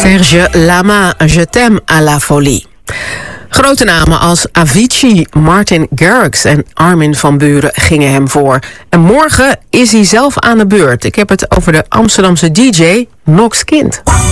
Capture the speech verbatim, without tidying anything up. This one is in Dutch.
Serge Lama, Je t'aime à la folie. Grote namen als Avicii, Martin Garrix en Armin van Buuren gingen hem voor. En morgen is hij zelf aan de beurt. Ik heb het over de Amsterdamse D J Nox Kind.